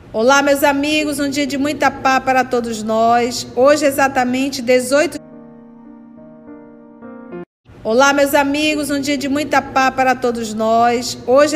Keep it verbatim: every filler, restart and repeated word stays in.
Olá, meus amigos, um dia de muita paz para todos nós. Hoje, exatamente dezoito. Olá, meus amigos, um dia de muita paz para todos nós. Hoje